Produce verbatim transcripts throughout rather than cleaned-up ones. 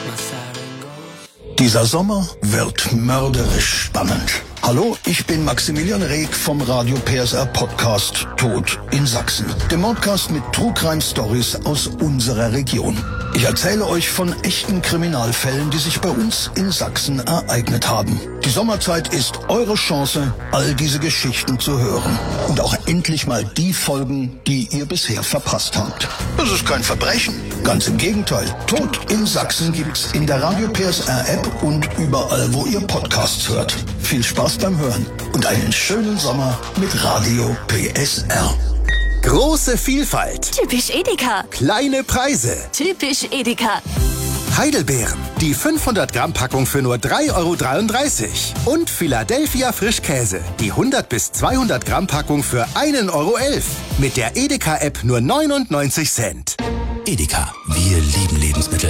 Dieser Sommer wird mörderisch spannend. Hallo, ich bin Maximilian Reg vom Radio P S R Podcast Tod in Sachsen. Dem Podcast mit True Crime Stories aus unserer Region. Ich erzähle euch von echten Kriminalfällen, die sich bei uns in Sachsen ereignet haben. Die Sommerzeit ist eure Chance, all diese Geschichten zu hören. Und auch endlich mal die Folgen, die ihr bisher verpasst habt. Das ist kein Verbrechen. Ganz im Gegenteil. Tod in Sachsen gibt's in der Radio P S R App und überall, wo ihr Podcasts hört. Viel Spaß beim Hören und einen schönen Sommer mit Radio P S R. Große Vielfalt. Typisch Edeka. Kleine Preise. Typisch Edeka. Heidelbeeren. Die fünfhundert Gramm Packung für nur drei Euro dreiunddreißig. Und Philadelphia Frischkäse. Die hundert bis zweihundert Gramm Packung für ein Euro elf. Mit der Edeka-App nur neunundneunzig Cent. Edeka. Wir lieben Lebensmittel.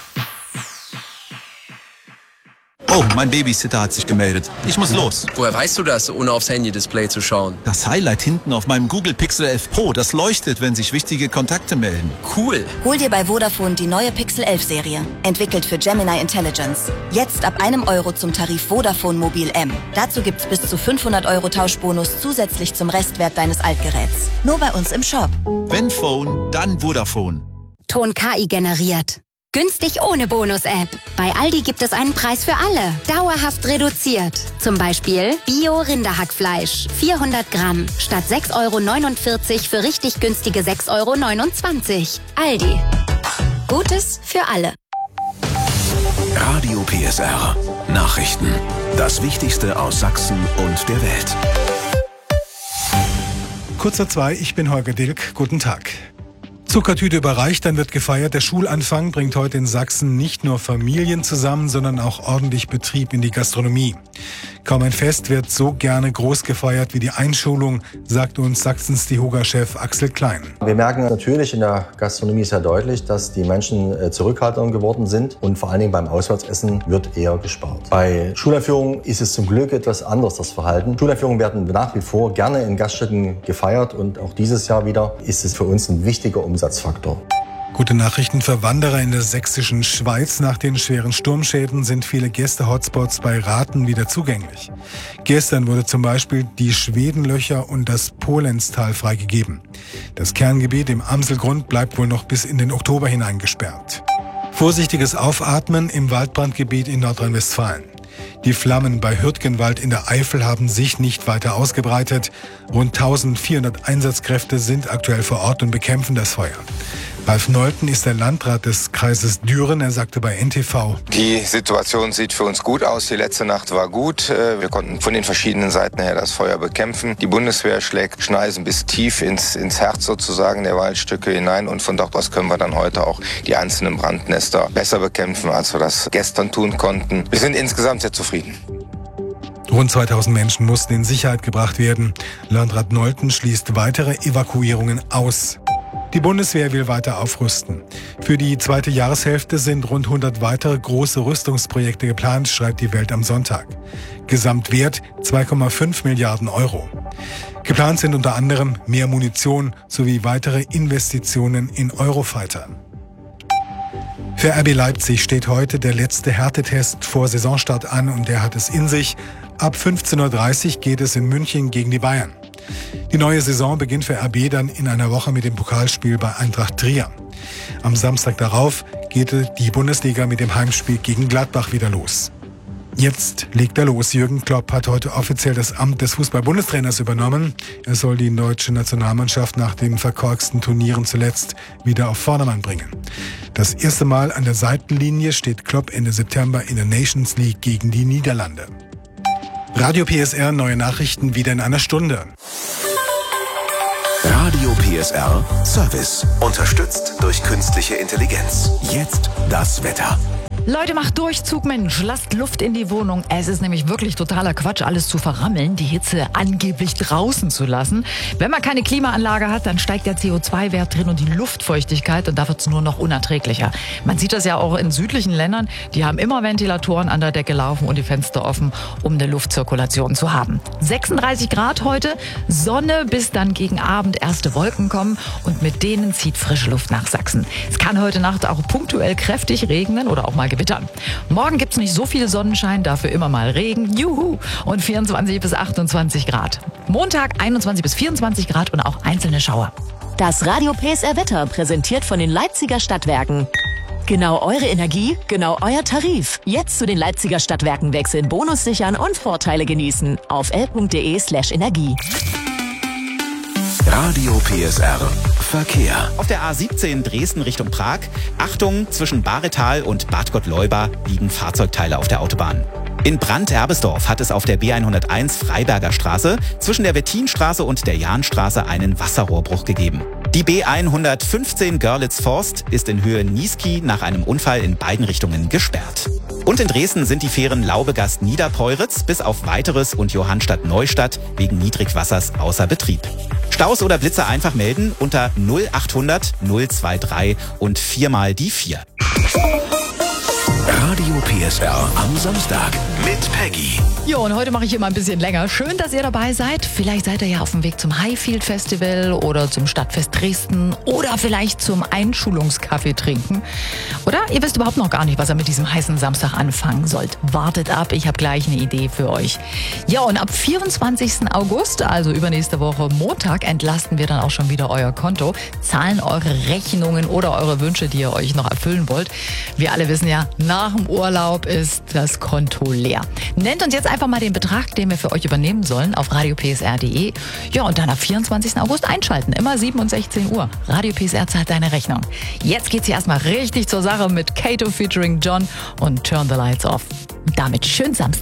Oh, mein Babysitter hat sich gemeldet. Ich muss los. Woher weißt du das, ohne aufs Handy-Display zu schauen? Das Highlight hinten auf meinem Google Pixel elf Pro, das leuchtet, wenn sich wichtige Kontakte melden. Cool. Hol dir bei Vodafone die neue Pixel elf Serie. Entwickelt für Gemini Intelligence. Jetzt ab einem Euro zum Tarif Vodafone Mobil M. Dazu gibt's bis zu fünfhundert Euro Tauschbonus zusätzlich zum Restwert deines Altgeräts. Nur bei uns im Shop. Wenn Phone, dann Vodafone. Ton K I generiert. Günstig ohne Bonus-App. Bei Aldi gibt es einen Preis für alle. Dauerhaft reduziert. Zum Beispiel Bio-Rinderhackfleisch. vierhundert Gramm. Statt sechs Euro neunundvierzig für richtig günstige sechs Euro neunundzwanzig. Aldi. Gutes für alle. Radio P S R. Nachrichten. Das Wichtigste aus Sachsen und der Welt. Kurzer zwei, ich bin Holger Dilk. Guten Tag. Zuckertüte überreicht, dann wird gefeiert. Der Schulanfang bringt heute in Sachsen nicht nur Familien zusammen, sondern auch ordentlich Betrieb in die Gastronomie. Kaum ein Fest wird so gerne groß gefeiert wie die Einschulung, sagt uns Sachsens DEHOGA-Chef Axel Klein. Wir merken natürlich in der Gastronomie sehr deutlich, dass die Menschen zurückhaltender geworden sind und vor allen Dingen beim Auswärtsessen wird eher gespart. Bei Schuleinführungen ist es zum Glück etwas anders, das Verhalten. Schuleinführungen werden nach wie vor gerne in Gaststätten gefeiert und auch dieses Jahr wieder ist es für uns ein wichtiger Umsatzfaktor. Gute Nachrichten für Wanderer in der sächsischen Schweiz. Nach den schweren Sturmschäden sind viele Gäste-Hotspots bei Rathen wieder zugänglich. Gestern wurde zum Beispiel die Schwedenlöcher und das Polenztal freigegeben. Das Kerngebiet im Amselgrund bleibt wohl noch bis in den Oktober hinein gesperrt. Vorsichtiges Aufatmen im Waldbrandgebiet in Nordrhein-Westfalen. Die Flammen bei Hürtgenwald in der Eifel haben sich nicht weiter ausgebreitet. Rund eintausendvierhundert Einsatzkräfte sind aktuell vor Ort und bekämpfen das Feuer. Ralf Nolten ist der Landrat des Kreises Düren. Er sagte bei N T V: Die Situation sieht für uns gut aus. Die letzte Nacht war gut. Wir konnten von den verschiedenen Seiten her das Feuer bekämpfen. Die Bundeswehr schlägt Schneisen bis tief ins, ins Herz sozusagen der Waldstücke hinein. Und von dort aus können wir dann heute auch die einzelnen Brandnester besser bekämpfen, als wir das gestern tun konnten. Wir sind insgesamt sehr zufrieden. Rund zweitausend Menschen mussten in Sicherheit gebracht werden. Landrat Nolten schließt weitere Evakuierungen aus. Die Bundeswehr will weiter aufrüsten. Für die zweite Jahreshälfte sind rund hundert weitere große Rüstungsprojekte geplant, schreibt die Welt am Sonntag. Gesamtwert zwei Komma fünf Milliarden Euro. Geplant sind unter anderem mehr Munition sowie weitere Investitionen in Eurofighter. Für R B Leipzig steht heute der letzte Härtetest vor Saisonstart an und der hat es in sich. Ab fünfzehn Uhr dreißig geht es in München gegen die Bayern. Die neue Saison beginnt für R B dann in einer Woche mit dem Pokalspiel bei Eintracht Trier. Am Samstag darauf geht die Bundesliga mit dem Heimspiel gegen Gladbach wieder los. Jetzt legt er los. Jürgen Klopp hat heute offiziell das Amt des Fußball-Bundestrainers übernommen. Er soll die deutsche Nationalmannschaft nach den verkorksten Turnieren zuletzt wieder auf Vordermann bringen. Das erste Mal an der Seitenlinie steht Klopp Ende September in der Nations League gegen die Niederlande. Radio P S R, neue Nachrichten wieder in einer Stunde. Radio P S R Service. Unterstützt durch künstliche Intelligenz. Jetzt das Wetter. Leute, macht Durchzug, Mensch. Lasst Luft in die Wohnung. Es ist nämlich wirklich totaler Quatsch, alles zu verrammeln, die Hitze angeblich draußen zu lassen. Wenn man keine Klimaanlage hat, dann steigt der C O zwei Wert drin und die Luftfeuchtigkeit und da wird es nur noch unerträglicher. Man sieht das ja auch in südlichen Ländern. Die haben immer Ventilatoren an der Decke laufen und die Fenster offen, um eine Luftzirkulation zu haben. sechsunddreißig Grad heute, Sonne, bis dann gegen Abend erste Wolken kommen und mit denen zieht frische Luft nach Sachsen. Es kann heute Nacht auch punktuell kräftig regnen oder auch mal Gewittern. Morgen gibt's nicht so viel Sonnenschein, dafür immer mal Regen. Juhu! Und vierundzwanzig bis achtundzwanzig Grad. Montag einundzwanzig bis vierundzwanzig Grad und auch einzelne Schauer. Das Radio P S R Wetter präsentiert von den Leipziger Stadtwerken. Genau eure Energie, genau euer Tarif. Jetzt zu den Leipziger Stadtwerken wechseln, Bonus sichern und Vorteile genießen. Auf l punkt de slash Energie. Radio P S R Verkehr. Auf der A siebzehn Dresden Richtung Prag. Achtung, zwischen Baretal und Bad Gottleuba liegen Fahrzeugteile auf der Autobahn. In Brandt-Erbesdorf hat es auf der B hunderteins Freiberger Straße zwischen der Wettinstraße und der Jahnstraße einen Wasserrohrbruch gegeben. Die B hundertfünfzehn Görlitz-Forst ist in Höhe Niesky nach einem Unfall in beiden Richtungen gesperrt. Und in Dresden sind die Fähren Laubegast-Niederpeuritz bis auf Weiteres und Johannstadt-Neustadt wegen Niedrigwassers außer Betrieb. Staus oder Blitze einfach melden unter null achthundert null drei drei und viermal die vier. Radio P S R am Samstag mit Peggy. Jo, und heute mache ich immer ein bisschen länger. Schön, dass ihr dabei seid. Vielleicht seid ihr ja auf dem Weg zum Highfield Festival oder zum Stadtfest Dresden oder vielleicht zum Einschulungskaffee trinken. Oder ihr wisst überhaupt noch gar nicht, was ihr mit diesem heißen Samstag anfangen sollt. Wartet ab, ich habe gleich eine Idee für euch. Ja, und ab vierundzwanzigsten August, also übernächste Woche Montag, entlasten wir dann auch schon wieder euer Konto, zahlen eure Rechnungen oder eure Wünsche, die ihr euch noch erfüllen wollt. Wir alle wissen ja, nach dem Urlaub ist das Konto leer. Nennt uns jetzt einfach mal den Betrag, den wir für euch übernehmen sollen, auf radio p s r punkt de. Ja, und dann ab vierundzwanzigsten August einschalten. Immer sieben und sechzehn Uhr. Radio P S R zahlt deine Rechnung. Jetzt geht's hier erstmal richtig zur Sache mit Kato featuring John und Turn the Lights Off. Damit schön Samstag.